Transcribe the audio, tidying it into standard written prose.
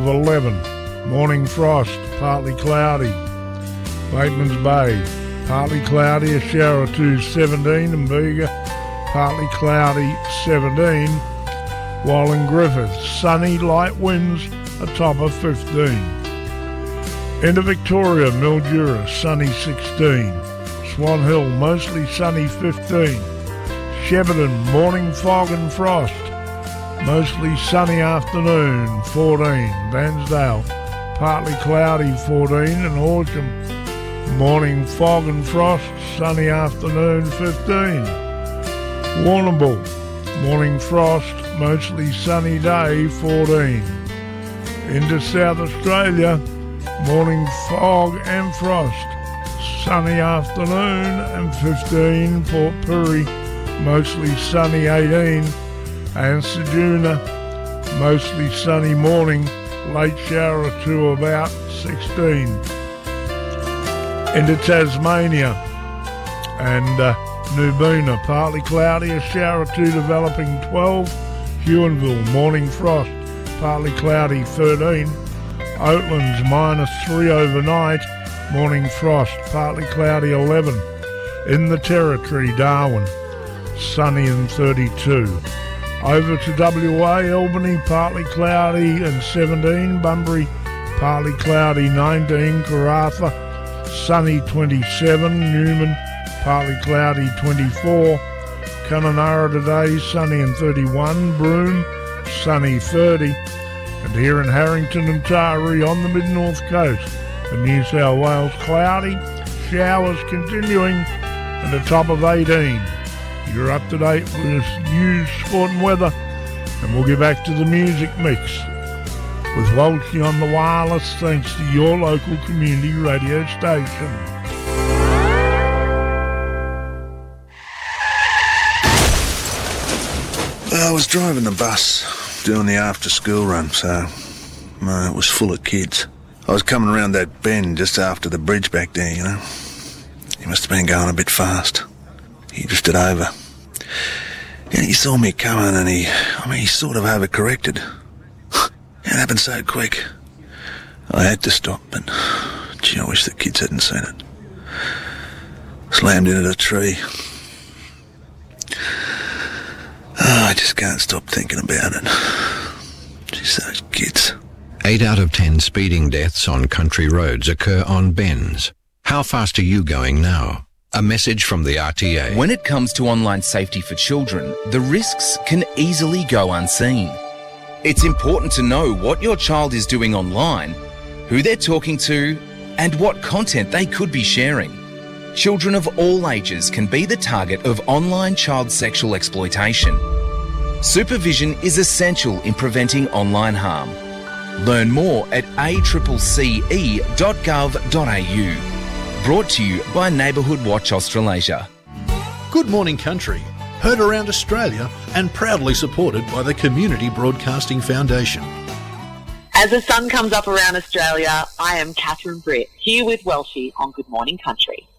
of 11. Morning frost, partly cloudy. Bateman's Bay, partly cloudy, a shower or two, 17. And Bega, partly cloudy, 17. While in Griffith, sunny, light winds, a top of 15. Into Victoria, Mildura, sunny, 16. Swan Hill, mostly sunny, 15. Shepparton, morning fog and frost, mostly sunny afternoon, 14. Bairnsdale, partly cloudy, 14. And Horsham, morning fog and frost, sunny afternoon, 15. Warrnambool, morning frost, mostly sunny day, 14. Into South Australia, morning fog and frost, sunny afternoon and 15. Port Pirie, mostly sunny, 18. And Ceduna, mostly sunny morning, late shower or two, about 16. Into Tasmania and Nubeena, partly cloudy, a shower or two developing, 12. Huonville, morning frost, partly cloudy, 13. Oatlands, -3 overnight, morning frost, partly cloudy, 11. In the Territory, Darwin, sunny and 32. Over to WA, Albany, partly cloudy and 17. Bunbury, partly cloudy, 19. Karratha, sunny, 27. Newman, partly cloudy, 24. Kununurra today, sunny and 31. Broome, sunny, 30. And here in Harrington and Taree on the mid-north coast of New South Wales, cloudy, showers continuing, and a top of 18. You're up to date with this news, sport and weather, and we'll get back to the music mix with Walshy on the wireless, thanks to your local community radio station. I was driving the bus, doing the after-school run, so it was full of kids. I was coming around that bend just after the bridge back there, you know. He must have been going a bit fast. He drifted over. And he saw me coming and he sort of overcorrected. It happened so quick. I had to stop, but gee, I wish the kids hadn't seen it. Slammed into a tree. I just can't stop thinking about it. Just those kids. 8 out of 10 speeding deaths on country roads occur on bends. How fast are you going now? A message from the RTA. When it comes to online safety for children, the risks can easily go unseen. It's important to know what your child is doing online, who they're talking to, and what content they could be sharing. Children of all ages can be the target of online child sexual exploitation. Supervision is essential in preventing online harm. Learn more at accce.gov.au. Brought to you by Neighbourhood Watch Australasia. Good Morning Country, heard around Australia and proudly supported by the Community Broadcasting Foundation. As the sun comes up around Australia, I am Catherine Britt, here with Welshie on Good Morning Country.